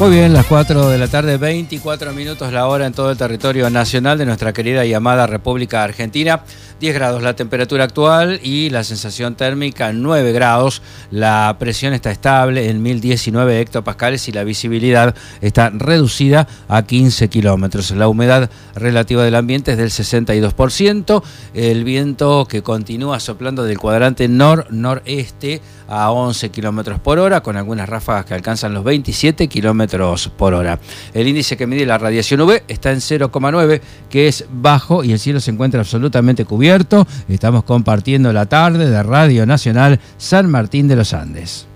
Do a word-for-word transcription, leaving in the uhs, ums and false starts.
Muy bien, las cuatro de la tarde, veinticuatro minutos la hora en todo el territorio nacional de nuestra querida y amada República Argentina. diez grados la temperatura actual y la sensación térmica nueve grados. La presión está estable en mil diecinueve hectopascales y la visibilidad está reducida a quince kilómetros. La humedad relativa del ambiente es del sesenta y dos por ciento. El viento que continúa soplando del cuadrante nor-noreste a once kilómetros por hora, con algunas ráfagas que alcanzan los veintisiete kilómetros por hora. El índice que mide la radiación U V está en cero coma nueve, que es bajo, y el cielo se encuentra absolutamente cubierto. Estamos compartiendo la tarde de Radio Nacional San Martín de los Andes.